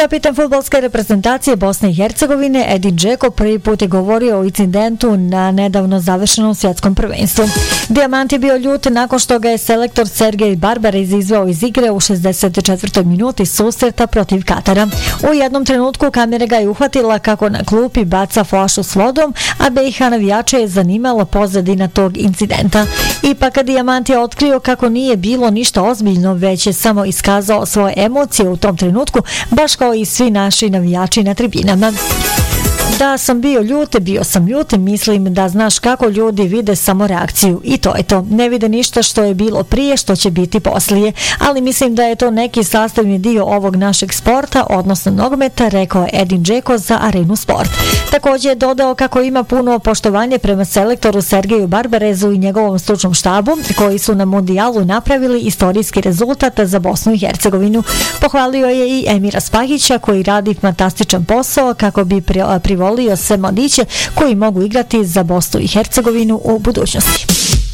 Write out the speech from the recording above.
Kapitan fudbalske reprezentacije Bosne i Hercegovine Edin Džeko prvi put je govorio o incidentu na nedavno završenom svjetskom prvenstvu. Dijamant je bio ljut nakon što ga je selektor Sergej Barbarez izveo iz igre u 64. minuti susreta protiv Katara. U jednom trenutku kamera ga je uhvatila kako na klupi baca flašu s vodom, a BiH navijače je zanimala pozadina tog incidenta. Ipak Dijamant je otkrio kako nije bilo ništa ozbiljno, već je samo iskazao svoje emocije u tom trenutku, baš kao i svi naši navijači na tribinama. Da sam bio sam ljut, mislim da znaš kako ljudi vide samo reakciju i to je to. Ne vide ništa što je bilo prije, što će biti poslije, ali mislim da je to neki sastavni dio ovog našeg sporta, odnosno nogometa, rekao je Edin Džeko za Arenu Sport. Također je dodao kako ima puno poštovanje prema selektoru Sergeju Barbarezu i njegovom stručnom štabu, koji su na mundijalu napravili istorijski rezultat za Bosnu i Hercegovinu. Pohvalio je i Emira Spahića koji radi fantastičan posao kako bi privolio sve mladiće koji mogu igrati za Bosnu i Hercegovinu u budućnosti.